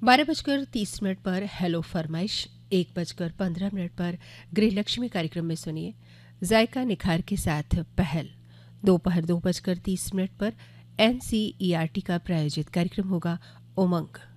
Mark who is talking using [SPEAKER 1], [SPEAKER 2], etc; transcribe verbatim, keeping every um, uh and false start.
[SPEAKER 1] बारह बजकर तीस मिनट पर हेलो फरमाइश, एक बजकर पंद्रह मिनट पर गृहलक्ष्मी कार्यक्रम में सुनिए जायका निखार के साथ पहल। दोपहर दो बजकर तीस मिनट पर एनसीईआरटी का प्रायोजित कार्यक्रम होगा उमंग।